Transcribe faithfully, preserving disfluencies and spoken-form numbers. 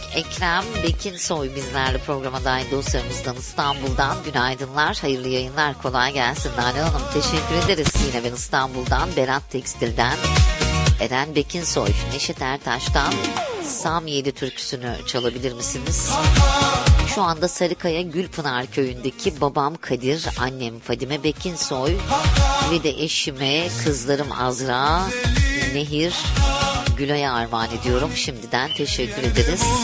Ekrem Bekinsoy bizlerle programa dahil dostlarımızdan İstanbul'dan. Günaydınlar, hayırlı yayınlar, kolay gelsin Nane Hanım. Teşekkür ederiz. Yine ben İstanbul'dan, Berat Tekstil'den. Eren Bekinsoy, Neşet Ertaş'tan Sam Yedi türküsünü çalabilir misiniz? Şu anda Sarıkaya Gülpınar köyündeki babam Kadir, annem Fadime Bekinsoy ve de eşime, kızlarım Azra, Nehir, Gülay'a armağan ediyorum. Şimdiden teşekkür ederiz.